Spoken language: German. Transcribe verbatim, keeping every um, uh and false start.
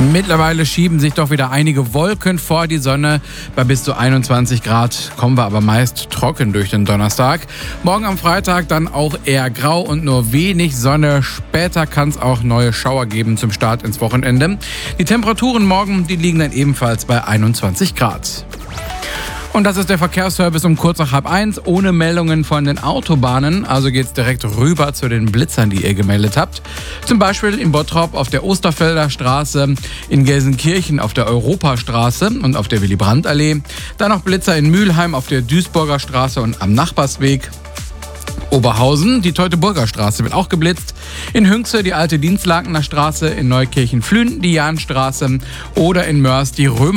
Mittlerweile schieben sich doch wieder einige Wolken vor die Sonne. Bei bis zu einundzwanzig Grad kommen wir aber meist trocken durch den Donnerstag. Morgen am Freitag dann auch eher grau und nur wenig Sonne. Später kann es auch neue Schauer geben zum Start ins Wochenende. Die Temperaturen morgen, die liegen dann ebenfalls bei einundzwanzig Grad. Und das ist der Verkehrsservice um kurz nach halb eins, ohne Meldungen von den Autobahnen. Also geht's direkt rüber zu den Blitzern, die ihr gemeldet habt. Zum Beispiel in Bottrop auf der Osterfelder Straße, in Gelsenkirchen auf der Europastraße und auf der Willy-Brandt-Allee. Dann noch Blitzer in Mülheim auf der Duisburger Straße und am Nachbarsweg. Oberhausen, die Teutoburger Straße wird auch geblitzt. In Hünxe die alte Dienstlakener Straße, in Neukirchen-Flühen die Jahnstraße oder in Mörs die Römer